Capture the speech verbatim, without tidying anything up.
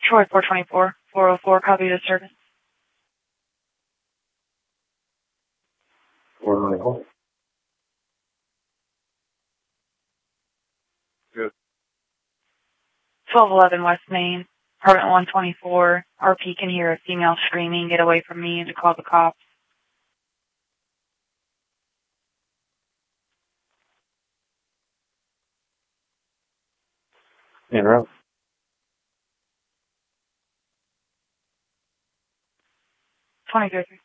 Troy four twenty-four, four oh four, copy the service. four twenty-four. Good. twelve eleven West Main, apartment one twenty-four. R P can hear a female screaming, get away from me, and to call the cops. En route. twenty thirty.